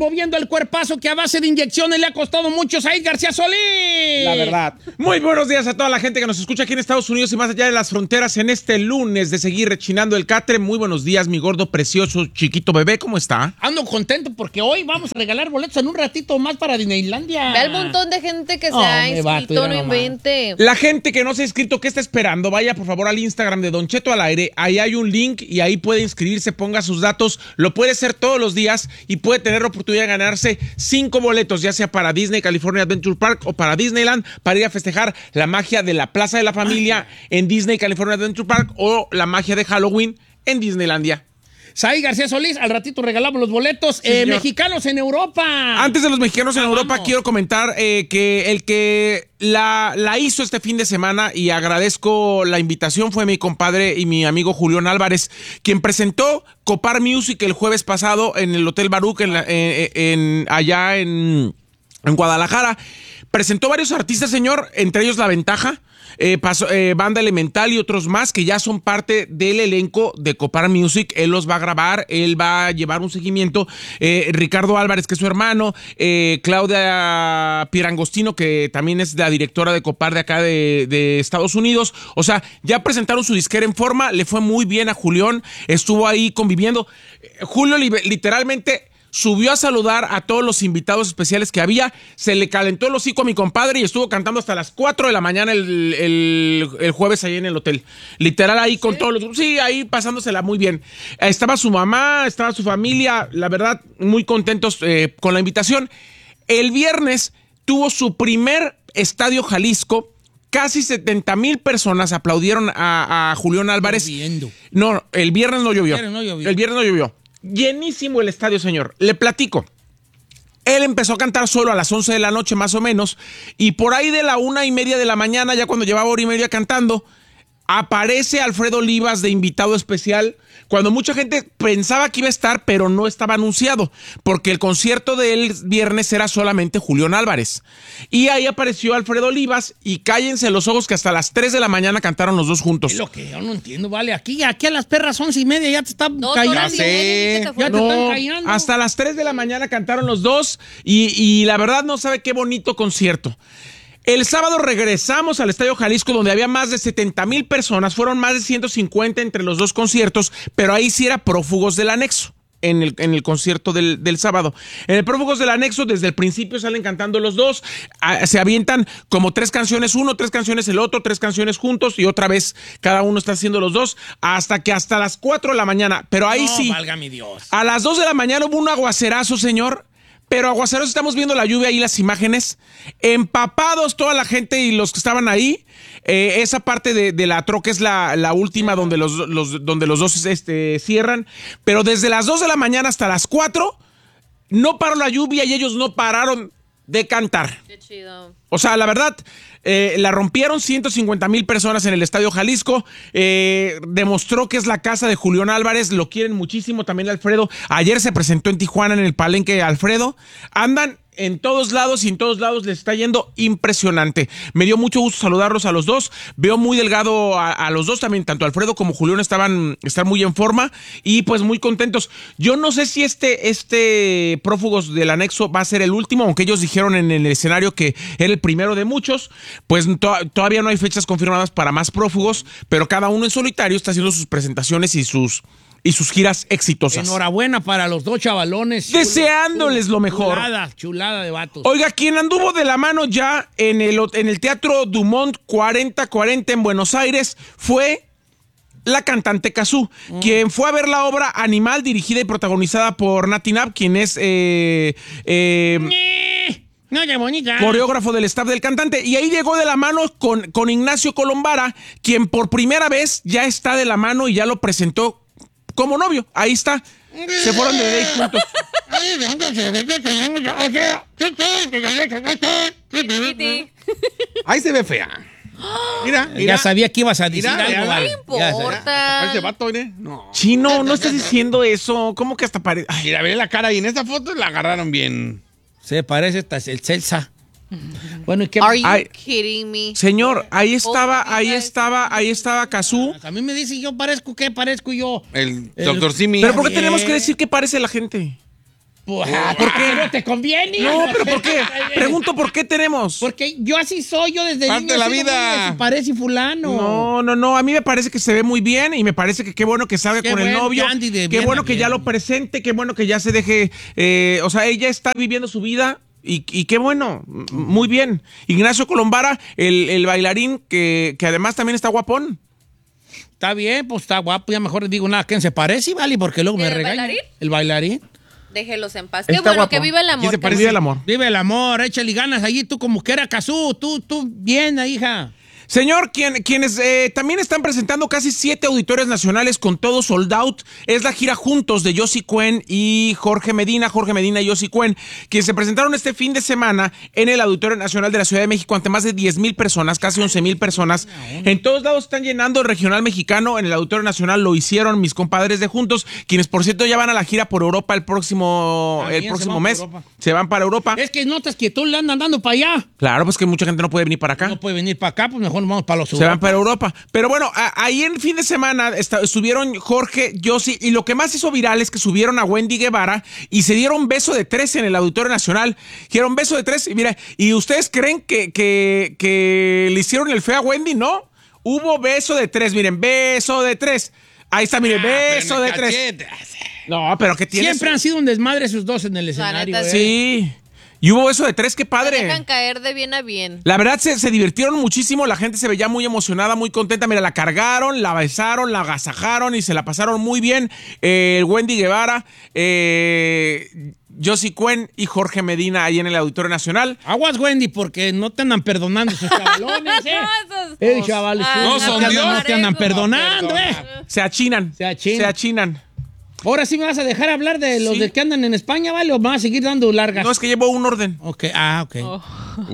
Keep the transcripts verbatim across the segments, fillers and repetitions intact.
moviendo el cuerpazo que a base de inyecciones le ha costado mucho a Said García Solís. La verdad. Muy buenos días a toda la gente que nos escucha aquí en Estados Unidos y más allá de las fronteras en este lunes de seguir rechinando el catre. Muy buenos días, mi gordo, precioso, chiquito bebé. ¿Cómo está? Ando contento porque hoy vamos a regalar boletos en un ratito más para Disneylandia. Ve al montón de gente que se Oh, ha me va, inscrito, tú no ya nomás. invente. La gente que no se ha inscrito, ¿qué está esperando? Vaya por favor al Instagram de Don Cheto al aire. Ahí hay un link y ahí puede inscribirse, ponga sus datos. Lo puede hacer todos los días y puede tener la oportunidad de ganarse cinco boletos, ya sea para Disney California Adventure Park o para Disneyland, para ir a festejar la magia de la Plaza de la Familia en Disney California Adventure Park o la magia de Halloween en Disneylandia. Said García Solís, al ratito regalamos los boletos. Sí, eh, señor. Mexicanos en Europa. Antes de los mexicanos en Ah, Europa, vamos. quiero comentar eh, que el que la, la hizo este fin de semana, y agradezco la invitación, fue mi compadre y mi amigo Julián Álvarez, quien presentó Copar Music el jueves pasado en el Hotel Baruch, en, la- en- en- allá en, en Guadalajara. Presentó varios artistas, señor, entre ellos La Ventaja, eh, pasó, eh, Banda Elemental y otros más que ya son parte del elenco de Copar Music. Él los va a grabar, él va a llevar un seguimiento. Eh, Ricardo Álvarez, que es su hermano, eh, Claudia Pierangostino, que también es la directora de Copar de acá de, de Estados Unidos. O sea, ya presentaron su disquera en forma, le fue muy bien a Julián, estuvo ahí conviviendo. Julio li- literalmente... subió a saludar a todos los invitados especiales que había, se le calentó el hocico a mi compadre y estuvo cantando hasta las cuatro de la mañana el, el, el jueves ahí en el hotel. Literal ahí con todos los... Sí, ahí pasándosela muy bien. Estaba su mamá, estaba su familia, la verdad, muy contentos eh, con la invitación. El viernes tuvo su primer Estadio Jalisco. Casi setenta mil personas aplaudieron a, a Julián Álvarez. Lloviendo. No, el viernes no llovió. El viernes no llovió. El viernes no llovió. Llenísimo el estadio, señor. Le platico. Él empezó a cantar solo a las once de la noche, más o menos, y por ahí de la una y media de la mañana, ya cuando llevaba hora y media cantando, aparece Alfredo Olivas de invitado especial, cuando mucha gente pensaba que iba a estar, pero no estaba anunciado, porque el concierto del viernes era solamente Julián Álvarez. Y ahí apareció Alfredo Olivas, y cállense los ojos que hasta las tres de la mañana cantaron los dos juntos. Es lo que yo no entiendo, vale. Aquí, aquí a las perras once y media ya te están No, cayendo. son las diez, dice que fue. Ya te No, están callando. hasta las tres de la mañana cantaron los dos y, y la verdad no sabe qué bonito concierto. El sábado regresamos al Estadio Jalisco, donde había más de setenta mil personas, fueron más de ciento cincuenta entre los dos conciertos, pero ahí sí era Prófugos del Anexo. En el, en el concierto del, del sábado. En el Prófugos del Anexo, desde el principio salen cantando los dos, a, se avientan como tres canciones uno, tres canciones el otro, tres canciones juntos, y otra vez cada uno está haciendo los dos, hasta que hasta las cuatro de la mañana, pero ahí No, sí, valga mi Dios. a las dos de la mañana hubo un aguacerazo, señor. Pero aguaceros, estamos viendo la lluvia ahí, las imágenes. Empapados toda la gente y los que estaban ahí. Eh, esa parte de, de la troca es la, la última donde los, los, donde los dos este, cierran. Pero desde las dos de la mañana hasta las cuatro no paró la lluvia y ellos no pararon de cantar. Qué chido. O sea, la verdad, eh, la rompieron ciento cincuenta mil personas en el Estadio Jalisco. Eh, demostró que es la casa de Julián Álvarez. Lo quieren muchísimo también Alfredo. Ayer se presentó en Tijuana en el Palenque Alfredo. Andan en todos lados y en todos lados les está yendo impresionante. Me dio mucho gusto saludarlos a los dos. Veo muy delgado a, a los dos también. Tanto Alfredo como Julián estaban, están muy en forma y pues muy contentos. Yo no sé si este, este Prófugos del Anexo va a ser el último, aunque ellos dijeron en el escenario que era el primero de muchos. Pues to todavía no hay fechas confirmadas para más prófugos, pero cada uno en solitario está haciendo sus presentaciones y sus... y sus giras exitosas. Enhorabuena para los dos chavalones. Deseándoles lo mejor. Chulada, chulada de vatos. Oiga, quien anduvo de la mano ya en el, en el Teatro Dumont cuarenta cuarenta en Buenos Aires fue la cantante Cazzu, mm. quien fue a ver la obra Animal, dirigida y protagonizada por Nati Nab, quien es eh, eh, no, qué bonita. coreógrafo del staff del cantante. Y ahí llegó de la mano con, con Ignacio Colombara, quien por primera vez ya está de la mano y ya lo presentó como novio. Ahí está. Se fueron de ahí juntos. Ahí se ve fea. Mira, mira. Ya sabía que ibas a decir Mira, algo. ya, vale. No Ya importa. Parece vato, ¿eh? No. Chino, no estás diciendo eso. ¿Cómo que hasta parece? Mira, ve la cara y en esta foto la agarraron bien. Se parece hasta el Celsa. Bueno, ¿y qué? Are you Ay. kidding me? Señor, ahí estaba, Oh, ahí mira, estaba, ahí estaba Cazzu. A mí me dice yo parezco, ¿qué parezco yo? El, El- doctor Simi. Pero ¿por qué bien. tenemos que decir que parece la gente? Pues, ah, ¿por qué no te conviene? No, pero ¿por qué? Pregunto por qué tenemos. Porque yo así soy, yo desde Parte niño de la he sido vida. muy de se parece fulano. No, no, no. A mí me parece que se ve muy bien y me parece que qué bueno que salga Qué con el bueno, novio. Candy, de Qué bien bueno a que ya bien. lo presente, qué bueno que ya se deje. eh, o sea, ella está viviendo su vida. Y, y qué bueno, m- muy bien. Ignacio Colombara, el, el bailarín que, que además también está guapón. Está bien, pues está guapo. Ya mejor le digo nada. ¿Quién se parece, vale? Porque luego me ¿El regaña. bailarín? El bailarín. Déjelos en paz. Qué Está bueno guapo. que vive el ¿Quién amor. se parece también. al amor? Vive el amor, échale ganas allí, tú como que era Cazú. Tú, tú, bien, hija. Señor, quien, quienes eh, también están presentando casi siete auditorios nacionales con todo sold out, es la gira Juntos de Yossi Cuen y Jorge Medina, Jorge Medina y Yossi Cuen, quienes se presentaron este fin de semana en el Auditorio Nacional de la Ciudad de México ante más de diez mil personas, casi once mil personas. En todos lados están llenando el regional mexicano, en el Auditorio Nacional lo hicieron mis compadres de Juntos, quienes por cierto ya van a la gira por Europa el próximo, También el se próximo van por mes. Europa. Se van para Europa. Es que notas que tú le andan dando para allá. Claro, pues que mucha gente no puede venir para acá. No puede venir para acá, pues mejor nos vamos para los Se van para Europa. Pero bueno, a- ahí en fin de semana esta- estuvieron Jorge, Yossi, y lo que más hizo viral es que subieron a Wendy Guevara y se dieron beso de tres en el Auditorio Nacional. Dieron beso de tres y mira, ¿y ustedes creen que, que, que le hicieron el feo a Wendy? No. Hubo beso de tres, miren, beso de tres. Ahí está, miren, beso de tres. No, pero ¿qué tiene? Siempre han sido un desmadre esos dos en el escenario. neta, ¿eh? Sí. Y hubo beso de tres, qué Se padre. dejan caer de bien a bien. La verdad se, se divirtieron muchísimo, la gente se veía muy emocionada, muy contenta. Mira, la cargaron, la besaron, la agasajaron y se la pasaron muy bien. Eh, el Wendy Guevara, eh, Yossi Cuen y Jorge Medina ahí en el Auditorio Nacional. Aguas, Wendy, porque no te andan perdonando esos chavalones, ¿eh? No, esos- Eh, chavales, Ah, tú, no no, son te andan, Dios. no te andan Eso. perdonando, ¿eh? Se achinan. Se achinan. Se achinan. Ahora sí me vas a dejar hablar de los Sí. de que andan en España, ¿vale? ¿O me vas a seguir dando largas? No, es que llevo un orden. Ok, ah, ok. Oh.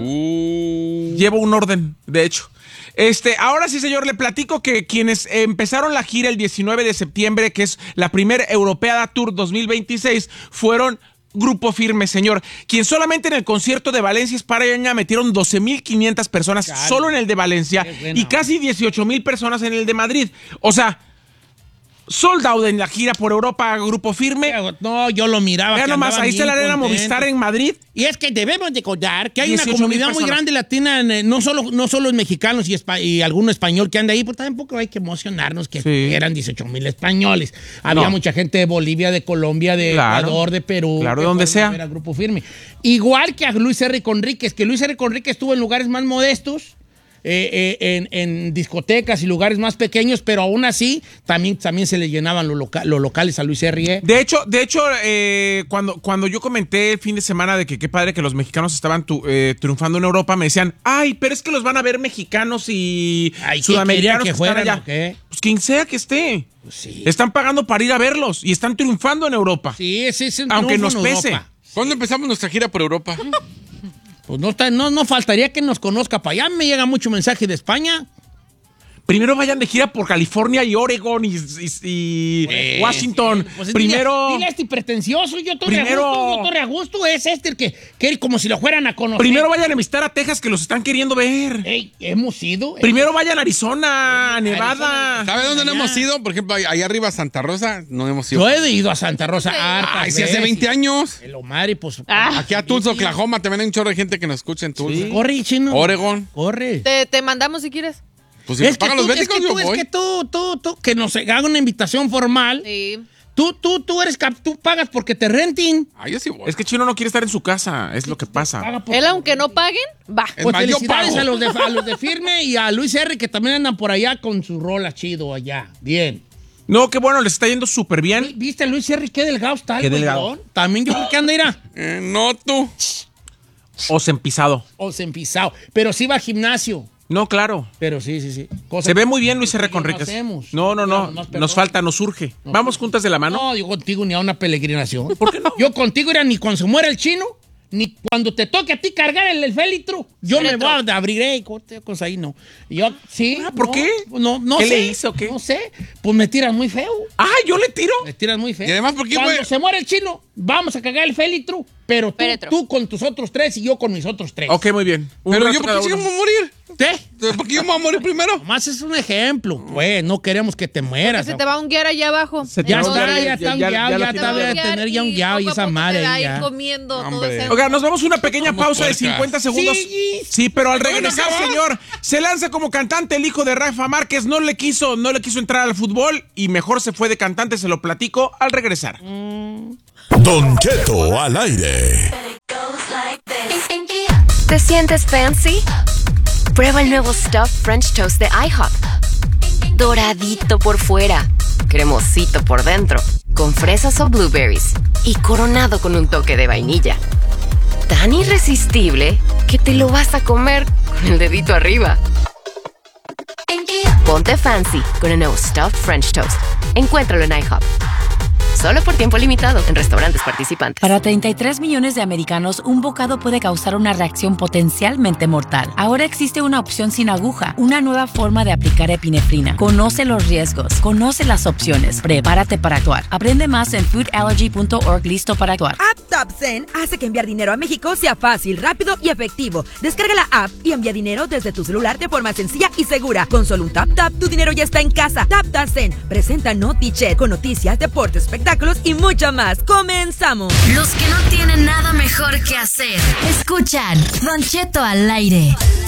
Uh, Llevo un orden, de hecho. Este, ahora sí, señor, le platico que quienes empezaron la gira el diecinueve de septiembre, que es la primera Europeada Tour dos mil veintiséis, fueron Grupo Firme, señor. Quien solamente en el concierto de Valencia, España, metieron doce mil quinientas personas Claro. solo en el de Valencia Qué buena y casi dieciocho mil personas en el de Madrid. O sea, sold out en la gira por Europa, Grupo Firme. No, yo lo miraba. Vean que nomás, andaban ahí está la bien Arena contentos. Movistar en Madrid. Y es que debemos de contar que hay una dieciocho mil comunidad muy personas. grande latina, en, eh, no solo, no solo los mexicanos y, espa- y alguno español que anda ahí, pues tampoco hay que emocionarnos que Sí. eran dieciocho mil españoles. Había No. mucha gente de Bolivia, de Colombia, de Claro. Ecuador, de Perú. Claro, que de donde fueron sea. a ver a Grupo Firme. Igual que a Luis R. Conríquez, que Luis R. Conríquez estuvo en lugares más modestos. eh, eh, en, en discotecas y lugares más pequeños, pero aún así también, también se le llenaban los, loca- los locales a Luis R. De hecho, de hecho eh, cuando, cuando yo comenté el fin de semana de que qué padre que los mexicanos estaban tu- eh, triunfando en Europa, me decían, ay, pero es que los van a ver mexicanos y Ay, ¿qué sudamericanos quería que, que están fueran allá. o qué? Pues quien sea que esté. Sí, Están pagando para ir a verlos y están triunfando en Europa. sí ese es un Aunque triunfo nos en pese. Europa. ¿Cuándo empezamos nuestra gira por Europa? Pues no, está, no, no faltaría que nos conozca para allá. Me llega mucho mensaje de España. Primero vayan de gira por California y Oregon y, y- y Eh, Washington. Pues Primero... Dile, dile a este pretencioso, yo torre Primero- a gusto, yo torre a gusto, es este el que, que como si lo fueran a conocer. Primero vayan a visitar a Texas que los están queriendo ver. Ey, hemos ido. eh. Primero vayan a Arizona, a Nevada. ¿Sabe dónde no allá. hemos ido? Por ejemplo, allá arriba Santa Rosa, no hemos ido. Yo he ido a Santa Rosa hartas Ay, sí, hace veces. veinte años. El Omar y pues... Aquí a Tulsa, Oklahoma, también hay un chorro de gente que nos escucha en Tulsa. Corre, chino. Oregon. Corre. Te, te mandamos si quieres. Pues si Es nos que, pagan tú, los es, béticos, que yo tú, es voy. que tú, tú, tú, que nos haga una invitación formal. Sí. Tú, tú, tú eres cap, tú pagas porque te renten. Ah, yo sí voy. Es que Chino no quiere estar en su casa, es lo que pasa. Paga por- Él, aunque no paguen, va. Es Pues más, yo felicidades pago. a los, de, a los de Firme y a Luis R. que también andan por allá con su rola chido allá. Bien. No, qué bueno, les está yendo súper bien. ¿Viste a Luis R. qué delgado está? el Qué delgado. güeyón? También yo creo que anda, irá. Eh, no tú. O se empisado. O se empisado. Pero sí va al gimnasio. No, claro. Pero sí, sí, sí. Cosa Se que- ve muy bien Luis R. que no Conríquez. hacemos. No, no, no. No, no, perdón. Nos falta, nos surge. Vamos juntas de la mano. No, yo contigo ni a una peregrinación. ¿Por qué no? Yo contigo era ni cuando se muera el chino, ni cuando te toque a ti cargar el, el féretro. Yo me voy a abrir, eh, corte, cosa ahí, no. Yo, sí. Ah, ¿por no, qué? No, no ¿Qué sé. le hizo o qué? No sé. Pues me tiras muy feo. ¡Ah, yo le tiro! Me tiras muy feo. Y además, ¿por qué, Cuando güey? se muere el chino, vamos a cagar el féretro. Pero tú, Féretro. tú con tus otros tres y yo con mis otros tres. Ok, muy bien. Un Pero rato yo, ¿por cada qué sí uno. vamos a morir? ¿Qué? ¿Por qué yo me voy a morir primero? Nomás es un ejemplo, pues. No queremos que te mueras. Se te va a unguear allá abajo. Se te Ya va a está, unguear, ya está un ya- guiao, ya la ya está, tienes. debe tener ya un guiao y esa madre ahí, ya. comiendo todo Hombre. ese... Oiga, nos vamos a una pequeña Somos pausa de puercas. cincuenta segundos. Sí. Sí, pero al Bueno, regresar, acabó. señor, se lanza como cantante el hijo de Rafa Márquez. No le quiso, no le quiso entrar al fútbol y mejor se fue de cantante. Se lo platico al regresar. Don Cheto al aire. ¿Te sientes fancy? Prueba el nuevo Stuffed French Toast de IHOP. Doradito por fuera, cremosito por dentro, con fresas o blueberries y coronado con un toque de vainilla. Tan irresistible que te lo vas a comer con el dedito arriba. Ponte fancy con el nuevo Stuffed French Toast. Encuéntralo en IHOP. Solo por tiempo limitado en restaurantes participantes. Para treinta y tres millones de americanos, un bocado puede causar una reacción potencialmente mortal. Ahora existe una opción sin aguja, una nueva forma de aplicar epinefrina. Conoce los riesgos, conoce las opciones, prepárate para actuar. Aprende más en food allergy punto org. Listo para actuar. App TapSend hace que enviar dinero a México sea fácil, rápido y efectivo. Descarga la app y envía dinero desde tu celular de forma sencilla y segura. Con solo un tap tap, tu dinero ya está en casa. Tap TapSend presenta NotiChat con noticias, deportes, espectáculos y mucho más. ¡Comenzamos! Los que no tienen nada mejor que hacer. Escuchan Don Cheto al aire.